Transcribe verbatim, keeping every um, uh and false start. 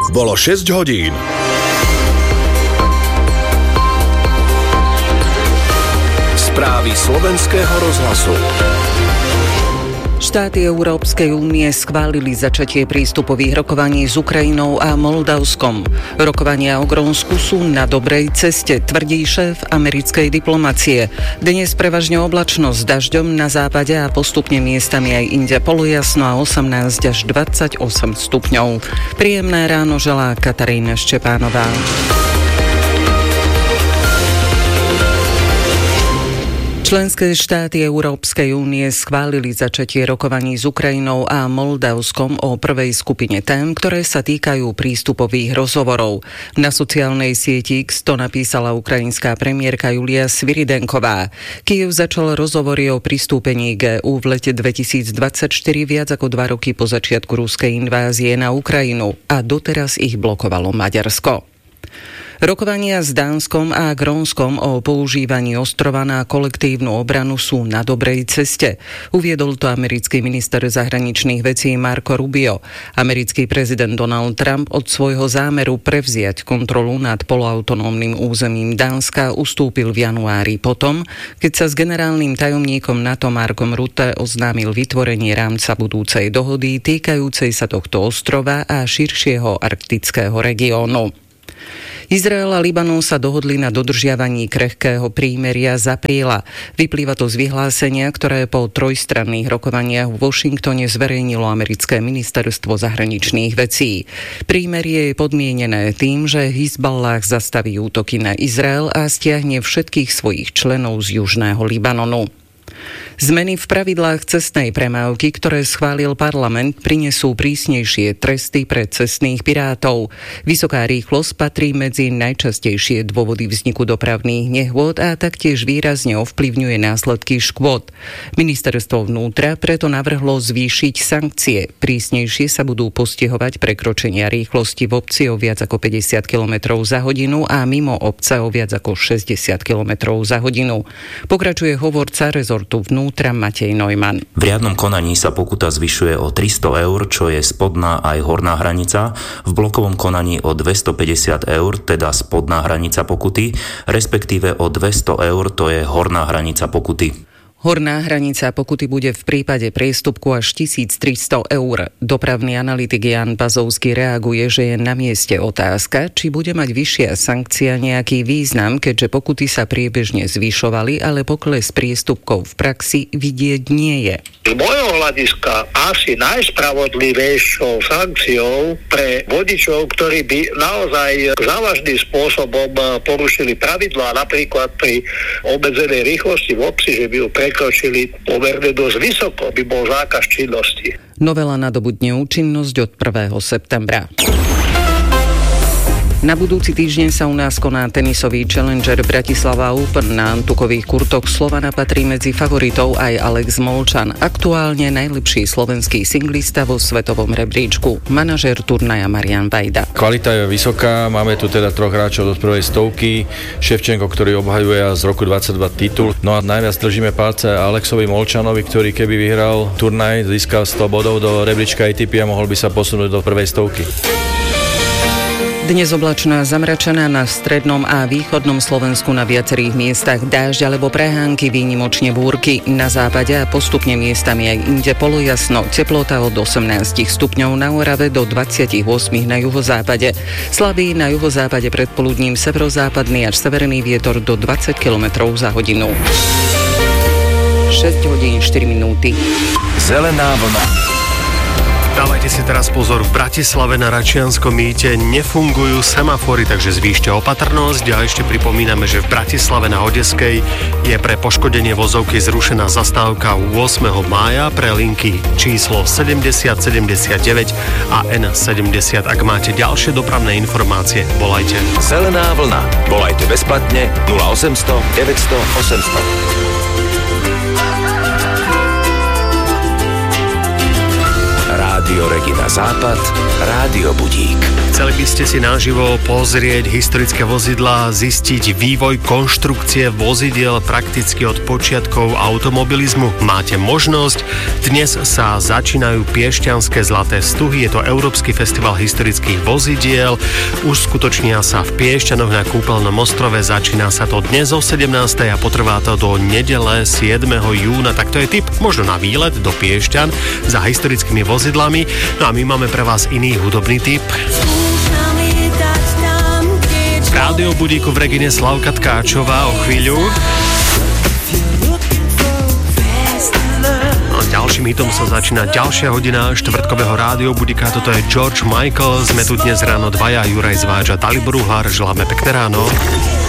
Bolo šesť hodín. Správy slovenského rozhlasu. Štáty Európskej únie schválili začatie prístupových rokovaní s Ukrajinou a Moldavskom. Rokovania o Grónsku sú na dobrej ceste, tvrdí šéf americkej diplomacie. Dnes prevažne oblačno s dažďom na západe a postupne miestami aj inde polojasno a osemnásť až dvadsaťosem stupňov. Príjemné ráno želá Katarína Štepánová. Členské štáty Európskej únie schválili začatie rokovaní s Ukrajinou a Moldavskom o prvej skupine tém, ktoré sa týkajú prístupových rozhovorov. Na sociálnej sieti X to napísala ukrajinská premiérka Julia Sviridenková. Kyjev začal rozhovory o pristúpení k é ú v lete dvetisícdvadsaťštyri viac ako dva roky po začiatku ruskej invázie na Ukrajinu a doteraz ich blokovalo Maďarsko. Rokovania s Dánskom a Grónskom o používaní ostrova na kolektívnu obranu sú na dobrej ceste. Uviedol to americký minister zahraničných vecí Marco Rubio. Americký prezident Donald Trump od svojho zámeru prevziať kontrolu nad poloautonómnym územím Dánska ustúpil v januári potom, keď sa s generálnym tajomníkom NATO Markom Rutte oznámil vytvorenie rámca budúcej dohody týkajúcej sa tohto ostrova a širšieho arktického regiónu. Izrael a Libanon sa dohodli na dodržiavaní krehkého prímeria z apríla. Vyplýva to z vyhlásenia, ktoré po trojstranných rokovaniach v Washingtone zverejnilo americké ministerstvo zahraničných vecí. Prímerie je podmienené tým, že Hizballáh zastaví útoky na Izrael a stiahne všetkých svojich členov z južného Libanonu. Zmeny v pravidlách cestnej premávky, ktoré schválil parlament, prinesú prísnejšie tresty pre cestných pirátov. Vysoká rýchlosť patrí medzi najčastejšie dôvody vzniku dopravných nehôd a taktiež výrazne ovplyvňuje následky škôd. Ministerstvo vnútra preto navrhlo zvýšiť sankcie. Prísnejšie sa budú postihovať prekročenia rýchlosti v obci o viac ako päťdesiat kilometrov za hodinu a mimo obca o viac ako šesťdesiat kilometrov za hodinu. Pokračuje hovorca rezortu vnútra Matej Neumann. V riadnom konaní sa pokuta zvyšuje o tristo eur, čo je spodná aj horná hranica, v blokovom konaní o dvestopäťdesiat eur, teda spodná hranica pokuty, respektíve o dvesto eur, to je horná hranica pokuty. Horná hranica pokuty bude v prípade priestupku až tisíctristo eur. Dopravný analytik Jan Bazovský reaguje, že je na mieste otázka, či bude mať vyššia sankcia nejaký význam, keďže pokuty sa priebežne zvyšovali, ale pokles priestupkov v praxi vidieť nie je. Z môjho hľadiska asi najspravodlivejšou sankciou pre vodičov, ktorí by naozaj závažným spôsobom porušili pravidlá, napríklad pri obmedzenej rýchlosti v obci, že by ju prekročili pomerne dosť vysoko, by bol zákaz činnosti. Novela nadobudne účinnosť od prvého septembra. Na budúci týždeň sa u nás koná tenisový Challenger Bratislava Open. Na antukových kurtoch Slovana patrí medzi favoritov aj Alex Molčan, aktuálne najlepší slovenský singlista vo svetovom rebríčku. Manažér turnaja Marian Vajda. Kvalita je vysoká, máme tu teda troch hráčov od prvej stovky, Ševčenko, ktorý obhajuje z roku dvadsaťdva titul. No a najviac držíme palce Alexovi Molčanovi, ktorý keby vyhral turnaj, získal sto bodov do rebríčka á té pé a mohol by sa posunúť do prvej stovky. Dnes oblačná zamračená, na strednom a východnom Slovensku na viacerých miestach dážď alebo prehánky, výnimočne búrky. Na západe a postupne miestami aj inde polojasno. Teplota od osemnásť stupňov na Orave do dvadsaťosem na juhozápade. Slabý na juhozápade predpoludním severozápadný až severný vietor do dvadsať kilometrov za hodinu. šesť hodín štyri minúty. Zelená vlna. Dávajte si teraz pozor, v Bratislave na Račianskom mýte nefungujú semafory, takže zvýšte opatrnosť a ešte pripomíname, že v Bratislave na Hodeskej je pre poškodenie vozovky zrušená zastávka ôsmeho mája pre linky číslo sedemdesiat sedemdesiatdeväť a en sedemdesiat. Ak máte ďalšie dopravné informácie, volajte. Zelená vlna. Volajte bezplatne nula osemsto deväťsto osemsto. Rádio Regina Západ, Rádio Budík. Chceli by ste si naživo pozrieť historické vozidlá, zistiť vývoj konštrukcie vozidiel prakticky od počiatkov automobilizmu? Máte možnosť. Dnes sa začínajú piešťanské zlaté stuhy. Je to Európsky festival historických vozidiel. Uskutočnia sa v Piešťanoch na Kúpeľnom ostrove. Začína sa to dnes o sedemnástej a potrvá to do nedele siedmeho júna. Tak to je tip možno na výlet do Piešťan za historickými vozidlami. No a my máme pre vás iný hudobný tip. V Rádio Budíku v Regine Slavka Tkáčová o chvíľu. No a ďalším hitom sa začína ďalšia hodina štvrtkového Rádio Budíka. Toto je George Michael. Sme tu dnes ráno dvaja, Juraj Zváč a Dalibor Uhlar. Želáme pekné ráno.